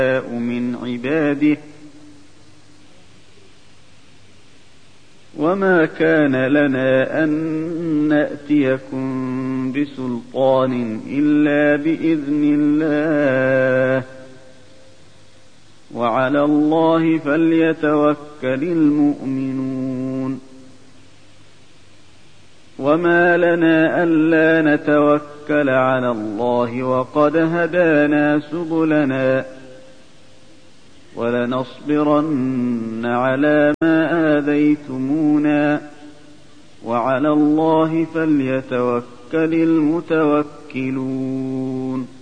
من عباده وما كان لنا أن نأتيكم بسلطان إلا بإذن الله وعلى الله فليتوكل المؤمنون وما لنا ألا نتوكل على الله وقد هدانا سبلنا ولنصبرن على ما آذيتمونا وعلى الله فليتوكل المتوكلون